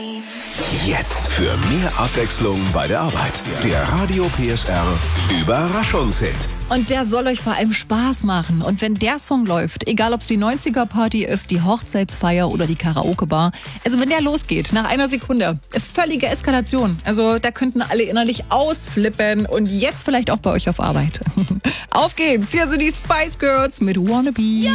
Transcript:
Jetzt für mehr Abwechslung bei der Arbeit. Der Radio PSR Überraschungshit. Und der soll euch vor allem Spaß machen. Und wenn der Song läuft, egal ob es die 90er-Party ist, die Hochzeitsfeier oder die Karaoke-Bar, also wenn der losgeht, nach einer Sekunde, völlige Eskalation. Also da könnten alle innerlich ausflippen und jetzt vielleicht auch bei euch auf Arbeit. Auf geht's, hier sind die Spice Girls mit Wannabe.